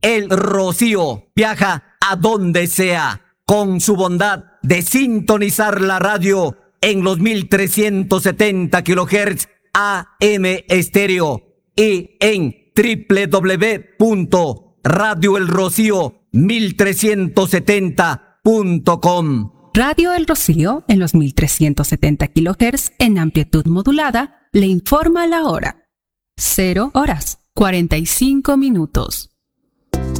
El Rocío viaja a donde sea con su bondad de sintonizar la radio en los 1370 kHz AM estéreo y en www.radioelrocío1370.com. Radio El Rocío en los 1370 kHz en amplitud modulada le informa la hora. 0 horas 45 minutos.